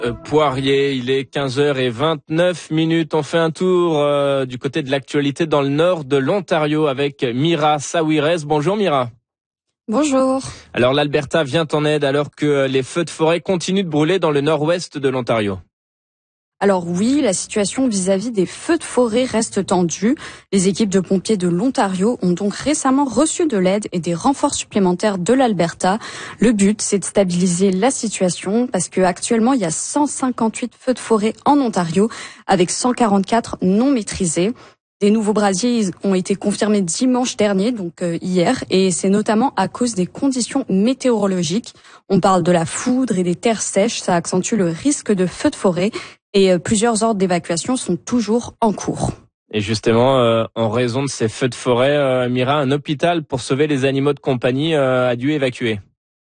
Poirier, il est 15h29. On fait un tour du côté de l'actualité dans le nord de l'Ontario avec Mira Sawires. Bonjour Mira. Bonjour. Alors l'Alberta vient en aide alors que les feux de forêt continuent de brûler dans le nord-ouest de l'Ontario. Alors oui, la situation vis-à-vis des feux de forêt reste tendue. Les équipes de pompiers de l'Ontario ont donc récemment reçu de l'aide et des renforts supplémentaires de l'Alberta. Le but, c'est de stabiliser la situation parce que actuellement, il y a 158 feux de forêt en Ontario avec 144 non maîtrisés. Des nouveaux brasiers ont été confirmés dimanche dernier, donc hier, et c'est notamment à cause des conditions météorologiques. On parle de la foudre et des terres sèches, ça accentue le risque de feux de forêt. Et plusieurs ordres d'évacuation sont toujours en cours. Et justement, en raison de ces feux de forêt, Mira, un hôpital pour sauver les animaux de compagnie a dû évacuer.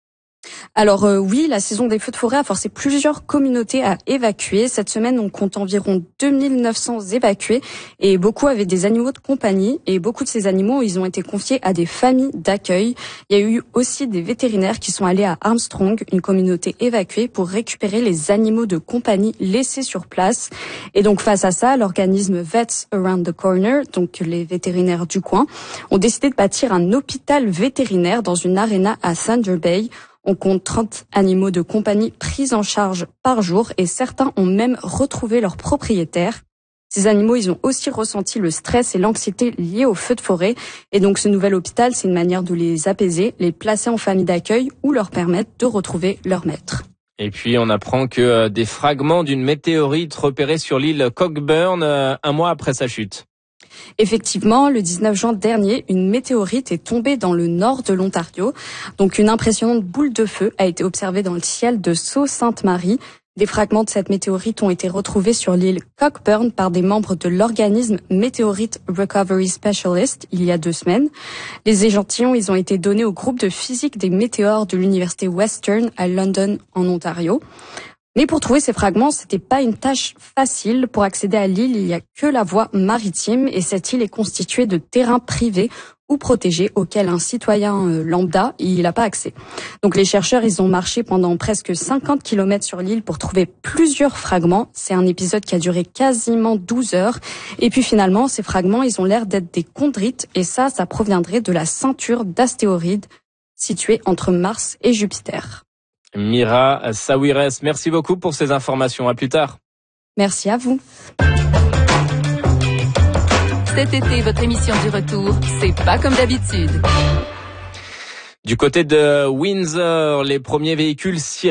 Alors oui, la saison des feux de forêt a forcé plusieurs communautés à évacuer. Cette semaine, on compte environ 2900 évacués et beaucoup avaient des animaux de compagnie et beaucoup de ces animaux, ils ont été confiés à des familles d'accueil. Il y a eu aussi des vétérinaires qui sont allés à Armstrong, une communauté évacuée, pour récupérer les animaux de compagnie laissés sur place. Et donc face à ça, l'organisme Vets Around the Corner, donc les vétérinaires du coin, ont décidé de bâtir un hôpital vétérinaire dans une aréna à Thunder Bay. On compte 30 animaux de compagnie pris en charge par jour et certains ont même retrouvé leurs propriétaires. Ces animaux, ils ont aussi ressenti le stress et l'anxiété liés aux feux de forêt. Et donc ce nouvel hôpital, c'est une manière de les apaiser, les placer en famille d'accueil ou leur permettre de retrouver leur maître. Et puis on apprend que des fragments d'une météorite repérés sur l'île Cockburn un mois après sa chute. Effectivement, le 19 juin dernier, une météorite est tombée dans le nord de l'Ontario. Donc une impressionnante boule de feu a été observée dans le ciel de Sault-Sainte-Marie. Des fragments de cette météorite ont été retrouvés sur l'île Cockburn par des membres de l'organisme Meteorite Recovery Specialist il y a 2 semaines. Les échantillons, ils ont été donnés au groupe de physique des météores de l'université Western à London en Ontario. Mais pour trouver ces fragments, c'était pas une tâche facile. Pour accéder à l'île, il y a que la voie maritime et cette île est constituée de terrains privés ou protégés auxquels un citoyen lambda, il n'a pas accès. Donc les chercheurs, ils ont marché pendant presque 50 km sur l'île pour trouver plusieurs fragments. C'est un épisode qui a duré quasiment 12 heures. Et puis finalement, ces fragments, ils ont l'air d'être des chondrites et ça proviendrait de la ceinture d'astéroïdes située entre Mars et Jupiter. Mira Sawires, merci beaucoup pour ces informations. À plus tard. Merci à vous. Cet été, votre émission du retour, c'est pas comme d'habitude. Du côté de Windsor, les premiers véhicules